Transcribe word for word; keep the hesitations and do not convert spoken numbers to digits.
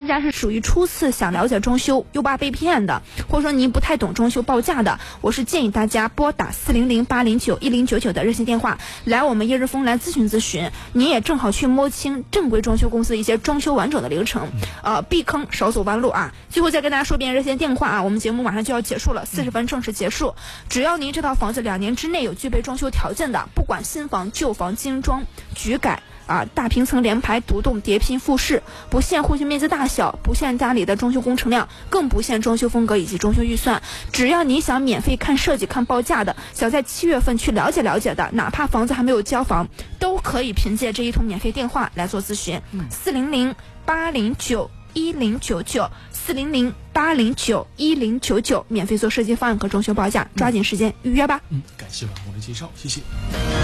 家是属于初次想了解装修又怕被骗的，或者说您不太懂装修报价的，我是建议大家拨打四零零八零九一零九九的热线电话，来我们叶日风来咨询咨询，你也正好去摸清正规装修公司一些装修完整的流程，呃，避坑少走弯路啊。最后再跟大家说遍热线电话啊，我们节目马上就要结束了，四十分正式结束。只要您这套房子两年之内有具备装修条件的，不管新房旧房精装局改啊，大平层连排独栋叠拼复式，不限户型面积大小，不限家里的装修工程量，更不限装修风格以及装修预算。只要你想免费看设计看报价的，想在七月份去了解了解的，哪怕房子还没有交房，都可以凭借这一通免费电话来做咨询。四零零八零九一零九九四零零八零九一零九九，免费做设计方案和装修报价，抓紧时间预约吧。 嗯，感谢王红的介绍，谢谢。